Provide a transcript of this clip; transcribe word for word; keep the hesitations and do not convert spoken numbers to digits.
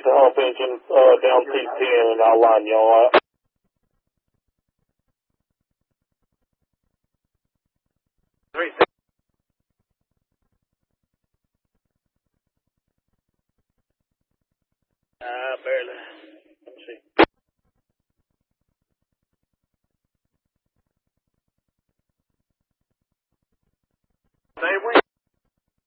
the off engine uh, down T ten, and I'll line y'all out. Three. Uh, barely. Let me see. They win.